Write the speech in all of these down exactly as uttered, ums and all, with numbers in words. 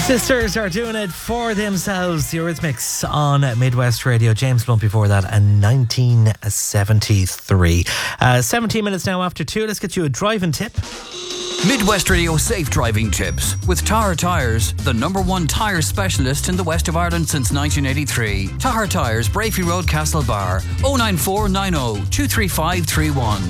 Sisters are doing it for themselves. The Eurythmics on Midwest Radio. James Blunt before that, and nineteen seventy-three. Uh, seventeen minutes now after two. Let's get you a driving tip. Midwest Radio Safe Driving Tips with Tahar Tyres, the number one tyre specialist in the west of Ireland since nineteen eighty-three. Tahar Tyres, Brafey Road, Castlebar. oh nine four nine oh two three five three one.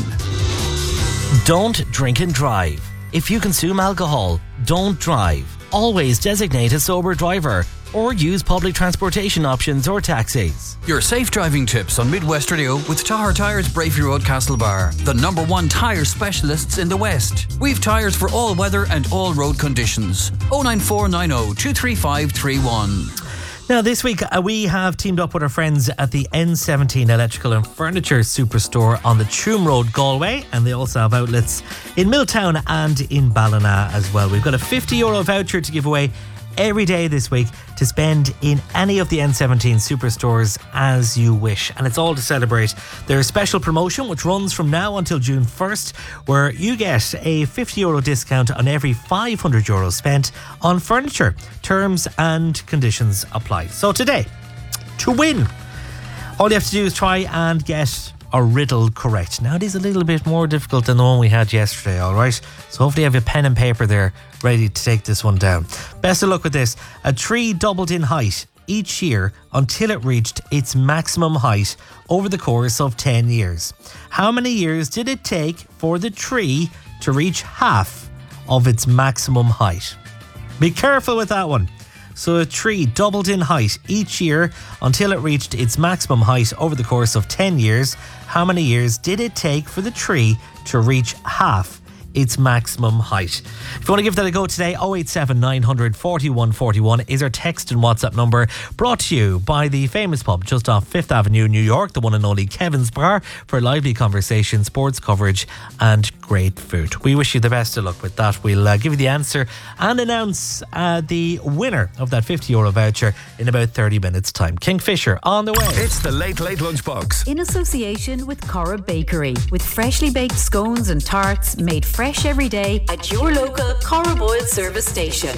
Don't drink and drive. If you consume alcohol, don't drive. Always designate a sober driver or use public transportation options or taxis. Your safe driving tips on Midwest Radio with Tahar Tyres, Brafey Road, Castlebar, the number one tyre specialists in the West. We've tyres for all weather and all road conditions. oh nine four nine oh two three five three one. Now, this week uh, we have teamed up with our friends at the N seventeen Electrical and Furniture Superstore on the Tuam Road, Galway, and they also have outlets in Milltown and in Ballina as well. We've got a fifty euro voucher to give away every day this week to spend in any of the N seventeen superstores as you wish, and it's all to celebrate their special promotion which runs from now until June first, where you get a fifty euro discount on every five hundred euros spent on furniture. Terms and conditions apply. So today, to win, all you have to do is try and get a riddle correct. Now, it is a little bit more difficult than the one we had yesterday, alright? So hopefully you have your pen and paper there ready to take this one down. Best of luck with this. A tree doubled in height each year until it reached its maximum height over the course of ten years. How many years did it take for the tree to reach half of its maximum height? Be careful with that one. So a tree doubled in height each year until it reached its maximum height over the course of ten years. How many years did it take for the tree to reach half its maximum height? If you want to give that a go today, oh eight seven nine hundred forty-one forty-one is our text and WhatsApp number, brought to you by the famous pub just off Fifth Avenue, New York, the one and only Kevin's Bar, for lively conversation, sports coverage and great food. We wish you the best of luck with that. We'll uh, give you the answer and announce uh, the winner of that fifty euro voucher in about thirty minutes time. Kingfisher on the way. It's the Late Late Lunchbox in association with Cora Bakery, with freshly baked scones and tarts made fresh every day at your local Cora Boyle service station.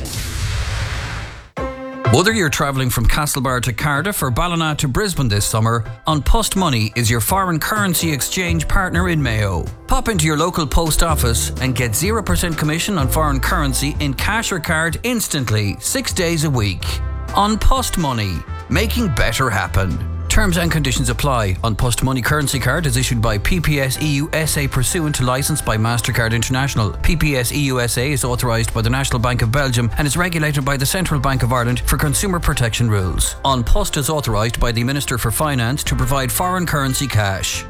Whether you're travelling from Castlebar to Cardiff or Ballina to Brisbane this summer, An Post Money is your foreign currency exchange partner in Mayo. Pop into your local post office and get zero percent commission on foreign currency in cash or card instantly, six days a week. An Post Money, making better happen. Terms and conditions apply. An Post Money currency card is issued by P P S E U S A pursuant to licence by MasterCard International. P P S E U S A is authorised by the National Bank of Belgium and is regulated by the Central Bank of Ireland for consumer protection rules. An Post is authorised by the Minister for Finance to provide foreign currency cash.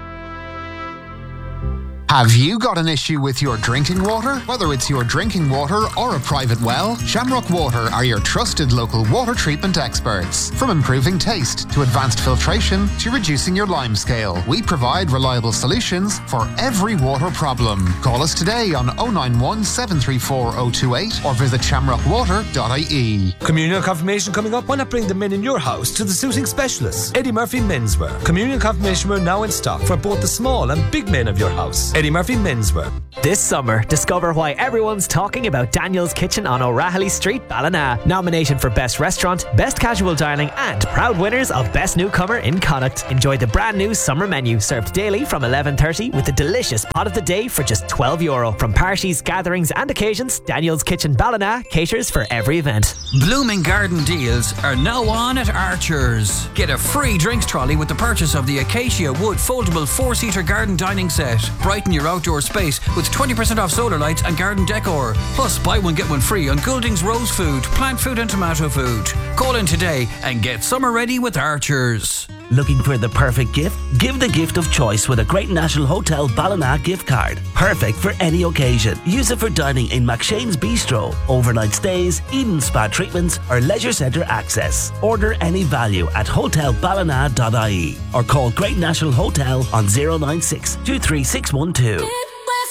Have you got an issue with your drinking water? Whether it's your drinking water or a private well, Shamrock Water are your trusted local water treatment experts. From improving taste to advanced filtration to reducing your lime scale, we provide reliable solutions for every water problem. Call us today on oh nine one, seven three four, oh two eight or visit shamrock water dot I E. Communion confirmation coming up. Why not bring the men in your house to the suiting specialists? Eddie Murphy Menswear. Communion confirmation wear now in stock for both the small and big men of your house. Eddie Murphy Menswear. This summer, discover why everyone's talking about Daniel's Kitchen on O'Rahilly Street, Ballina. Nominated for Best Restaurant, Best Casual Dining and proud winners of Best Newcomer in Connacht. Enjoy the brand new summer menu served daily from eleven thirty with a delicious pot of the day for just twelve euro. From parties, gatherings and occasions, Daniel's Kitchen Ballina caters for every event. Blooming Garden deals are now on at Archer's. Get a free drinks trolley with the purchase of the Acacia Wood foldable four-seater garden dining set. Brighten your outdoor space with twenty percent off solar lights and garden decor. Plus, buy one get one free on Goulding's rose food, plant food and tomato food. Call in today and get summer ready with Archer's. Looking for the perfect gift? Give the gift of choice with a Great National Hotel Ballina gift card. Perfect for any occasion. Use it for dining in McShane's Bistro, overnight stays, Eden Spa treatments or leisure centre access. Order any value at hotel ballina dot I E or call Great National Hotel on oh nine six, two three six one two.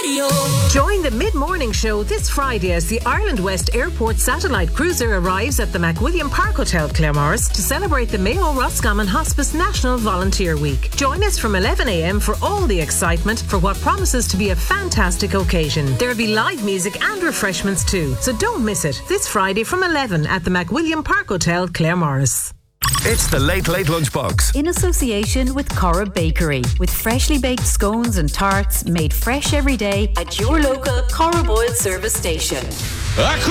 radio. Join the mid-morning show this Friday as the Ireland West Airport satellite cruiser arrives at the McWilliam Park Hotel, Claremorris, to celebrate the Mayo Roscommon Hospice National Volunteer Week. Join us from eleven a m for all the excitement for what promises to be a fantastic occasion. There'll be live music and refreshments too, so don't miss it. This Friday from eleven at the McWilliam Park Hotel, Claremorris. It's the Late Late Lunchbox. In association with Cora Bakery, with freshly baked scones and tarts made fresh every day at your local Cora Boyle service station.